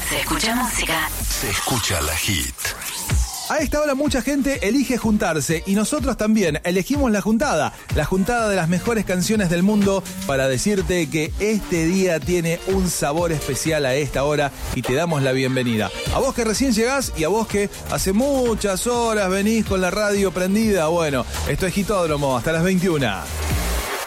Se escucha música. Se escucha la hit. A esta hora mucha gente elige juntarse y nosotros también elegimos la juntada de las mejores canciones del mundo para decirte que este día tiene un sabor especial a esta hora y te damos la bienvenida. A vos que recién llegás y a vos que hace muchas horas venís con la radio prendida, bueno, esto es Hitódromo hasta las 21.